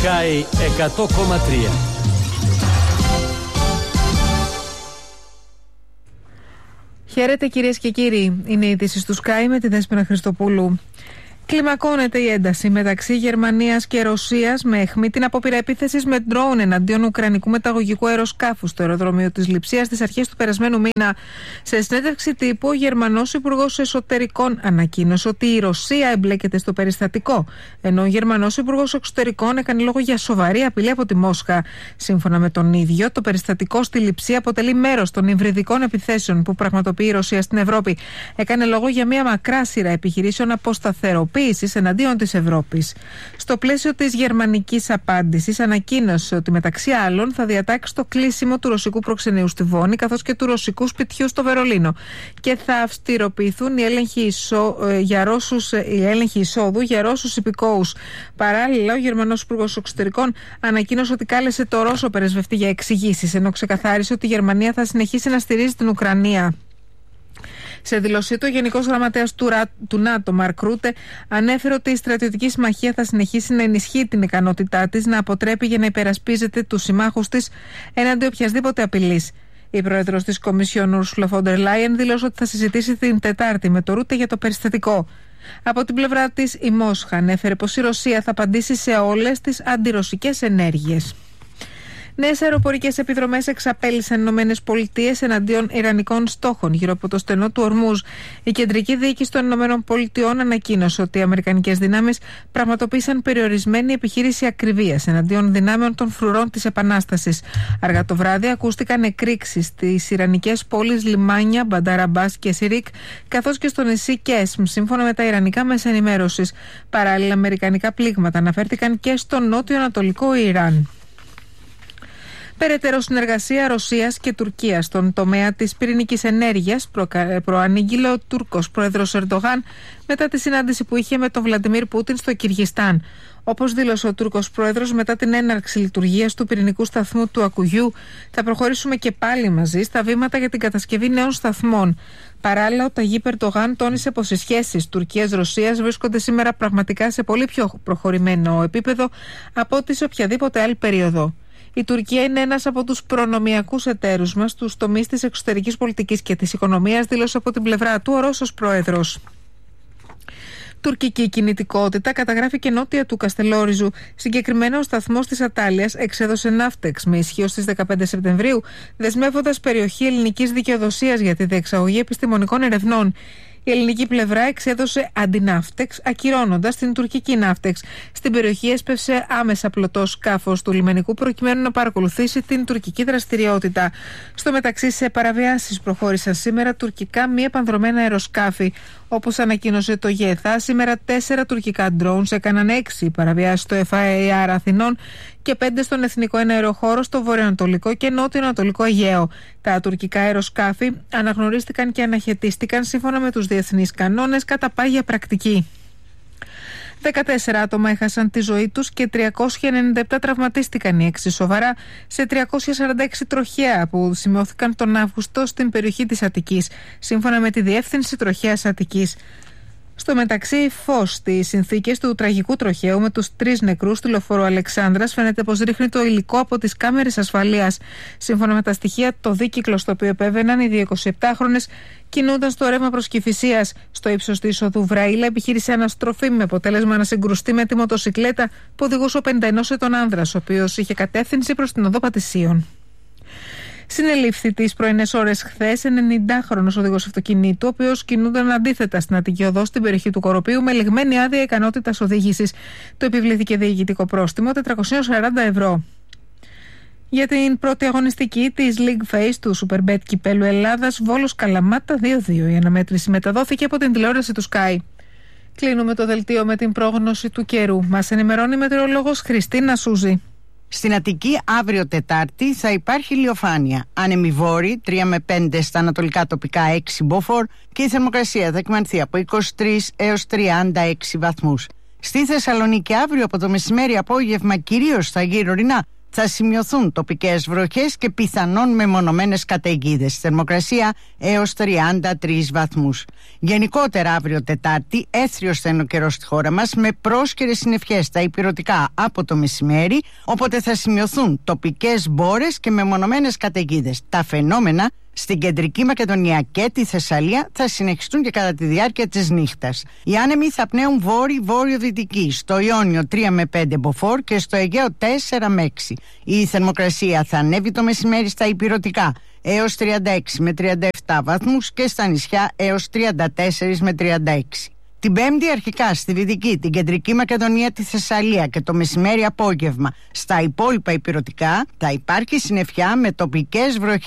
Sky 100,3. Χαίρετε κυρίες και κύριοι, είναι οι ειδήσεις του Sky με τη Δέσποινα Χριστοπούλου. Κλιμακώνεται η ένταση μεταξύ Γερμανίας και Ρωσίας με αιχμή την απόπειρα επίθεσης με ντρόουν εναντίον ουκρανικού μεταγωγικού αεροσκάφου στο αεροδρόμιο της Λειψίας στις αρχές του περασμένου μήνα. Σε συνέντευξη τύπου, ο Γερμανός Υπουργός Εσωτερικών ανακοίνωσε ότι η Ρωσία εμπλέκεται στο περιστατικό, ενώ ο Γερμανός Υπουργός Εξωτερικών έκανε λόγο για σοβαρή απειλή από τη Μόσχα. Σύμφωνα με τον ίδιο, το περιστατικό στη Λειψία αποτελεί μέρος των υβριδικών επιθέσεων που πραγματοποιεί η Ρωσία στην Ευρώπη. Έκανε λόγο για μια μακρά σειρά επιχειρήσεων αποσταθεροποίησης εναντίον της Ευρώπης. Στο πλαίσιο της γερμανικής απάντησης, ανακοίνωσε ότι μεταξύ άλλων θα διατάξει το κλείσιμο του ρωσικού προξενείου στη Βόνη καθώς και του ρωσικού σπιτιού στο Βερολίνο και θα αυστηροποιηθούν οι έλεγχοι εισόδου για Ρώσους υπηκόους. Παράλληλα, ο Γερμανός Υπουργός Εξωτερικών ανακοίνωσε ότι κάλεσε το Ρώσο πρεσβευτή για εξηγήσεις, ενώ ξεκαθάρισε ότι η Γερμανία θα συνεχίσει να στηρίζει την Ουκρανία. Σε δήλωσή του, ο Γενικός Γραμματέας του ΝΑΤΟ, Μαρκ Ρούτε, ανέφερε ότι η στρατιωτική συμμαχία θα συνεχίσει να ενισχύει την ικανότητά της να αποτρέπει για να υπερασπίζεται τους συμμάχους της έναντι οποιασδήποτε απειλής. Η πρόεδρος της Κομισιόν, Ούρσουλα φον ντερ Λάιεν, δήλωσε ότι θα συζητήσει την Τετάρτη με το Ρούτε για το περιστατικό. Από την πλευρά της, η Μόσχα ανέφερε πως η Ρωσία θα απαντήσει σε όλες τις αντιρωσικές ενέργειες. Νέες αεροπορικές επιδρομές εξαπέλυσαν οι ΗΠΑ εναντίον ιρανικών στόχων γύρω από το στενό του Ορμούζ. Η κεντρική διοίκηση των ΗΠΑ ανακοίνωσε ότι οι αμερικανικές δυνάμεις πραγματοποίησαν περιορισμένη επιχείρηση ακριβίας εναντίον δυνάμεων των φρουρών της Επανάστασης. Αργά το βράδυ ακούστηκαν εκρήξεις στις ιρανικές πόλεις λιμάνια Μπαντάρ Αμπάς και Σιρίκ, καθώς και στο νησί Κέσμ, σύμφωνα με τα ιρανικά μέσα ενημέρωσης. Παράλληλα, αμερικανικά πλήγματα αναφέρθηκαν και στο νότιο-ανατολικό Ιράν. Περαιτέρω συνεργασία Ρωσίας και Τουρκίας στον τομέα της πυρηνικής ενέργειας προανήγγειλε ο Τούρκος πρόεδρος Ερντογάν μετά τη συνάντηση που είχε με τον Βλαντιμίρ Πούτιν στο Κυργιστάν. Όπως δήλωσε ο Τούρκος πρόεδρος, μετά την έναρξη λειτουργίας του πυρηνικού σταθμού του Ακουγιού, θα προχωρήσουμε και πάλι μαζί στα βήματα για την κατασκευή νέων σταθμών. Παράλληλα, ο Ταγίπ Ερντογάν τόνισε πως οι σχέσεις Τουρκίας-Ρωσίας βρίσκονται σήμερα πραγματικά σε πολύ πιο προχωρημένο επίπεδο από ό,τι σε οποιαδήποτε άλλη περίοδο. Η Τουρκία είναι ένας από τους προνομιακούς εταίρους μας στους τομείς της εξωτερικής πολιτικής και της οικονομίας, δήλωσε από την πλευρά του ο Ρώσος πρόεδρος. Τουρκική κινητικότητα καταγράφηκε νότια του Καστελόριζου. Συγκεκριμένα, ο σταθμός της Ατάλειας εξέδωσε ναύτεξ με ισχύω στις 15 Σεπτεμβρίου, δεσμεύοντας περιοχή ελληνικής δικαιοδοσίας για τη διεξαγωγή επιστημονικών ερευνών. Η ελληνική πλευρά εξέδωσε αντιναύτεξ, ακυρώνοντας την τουρκική ναύτεξ. Στην περιοχή έσπευσε άμεσα πλωτό σκάφος του λιμενικού προκειμένου να παρακολουθήσει την τουρκική δραστηριότητα. Στο μεταξύ, σε παραβιάσεις προχώρησαν σήμερα τουρκικά μη επανδρομένα αεροσκάφη. Όπως ανακοίνωσε το ΓΕΘΑ, σήμερα 4 τουρκικά drones έκαναν 6 παραβιάσεις στο FAR Αθηνών και 5 στον εθνικό εναεροχώρο στο βορειοανατολικό και νότιο-ανατολικό Αιγαίο. Τα τουρκικά αεροσκάφη αναγνωρίστηκαν και αναχαιτίστηκαν σύμφωνα με τους διεθνείς κανόνες κατά πάγια πρακτική. 14 άτομα έχασαν τη ζωή τους και 397 τραυματίστηκαν, οι 6 σοβαρά, σε 346 τροχαία που σημειώθηκαν τον Αύγουστο στην περιοχή της Αττικής, σύμφωνα με τη Διεύθυνση Τροχαίας Αττικής. Στο μεταξύ, φως στις συνθήκες του τραγικού τροχαίου με τους 3 νεκρούς του λεωφορείου Αλεξάνδρας φαίνεται πως ρίχνει το υλικό από τις κάμερες ασφαλείας. Σύμφωνα με τα στοιχεία, το δίκυκλο στο οποίο επέβαιναν οι 27χρονες κινούνταν στο ρεύμα προς Κηφισίας. Στο ύψος της οδού Βραήλα επιχείρησε αναστροφή με αποτέλεσμα να συγκρουστεί με τη μοτοσικλέτα που οδηγούσε ο 51 ετών άνδρας, ο οποίος είχε κατεύθυνση προς την οδό Πατησίων. Συνελήφθη τις πρωινές ώρες χθες 90χρονος οδηγός αυτοκινήτου, ο οποίος κινούνταν αντίθετα στην Αττική Οδό στην περιοχή του Κοροπείου με λεγμένη άδεια ικανότητας οδήγησης. Το επιβλήθηκε διοικητικό πρόστιμο 440 ευρώ. Για την πρώτη αγωνιστική της League Phase του Superbet Κυπέλλου Ελλάδας, Βόλος Καλαμάτα 2-2. Η αναμέτρηση μεταδόθηκε από την τηλεόραση του Sky. Κλείνουμε το δελτίο με την πρόγνωση του καιρού. Μας ενημερώνει η μετεωρολόγος Χριστίνα Σούζη. Στην Αττική αύριο Τετάρτη θα υπάρχει ηλιοφάνεια. Άνεμοι βόρειοι 3 με 5 στα ανατολικά τοπικά 6 μποφόρ και η θερμοκρασία θα εκμανθεί από 23 έως 36 βαθμούς. Στη Θεσσαλονίκη αύριο από το μεσημέρι απόγευμα κυρίως στα γύρω ορεινά θα σημειωθούν τοπικές βροχές και πιθανόν μεμονωμένες καταιγίδες. Θερμοκρασία έως 33 βαθμούς. Γενικότερα αύριο Τετάρτη έθριος θα είναι ο καιρός στη χώρα μας, με πρόσκαιρες συννεφιές στα ηπειρωτικά από το μεσημέρι, οπότε θα σημειωθούν τοπικές μπόρες και μεμονωμένες καταιγίδες. Τα φαινόμενα στην Κεντρική Μακεδονία και τη Θεσσαλία θα συνεχιστούν και κατά τη διάρκεια της νύχτας. Οι άνεμοι θα πνέουν βόρειο-δυτική, στο Ιόνιο 3 με 5 μποφόρ και στο Αιγαίο 4 με 6. Η θερμοκρασία θα ανέβει το μεσημέρι στα ηπειρωτικά έως 36 με 37 βαθμούς και στα νησιά έως 34 με 36. Την Πέμπτη αρχικά στη Δυτική, την Κεντρική Μακεδονία, τη Θεσσαλία και το μεσημέρι απόγευμα στα υπόλοιπα ηπειρωτικά θα υπάρχει συννεφιά με τοπικές βροχές.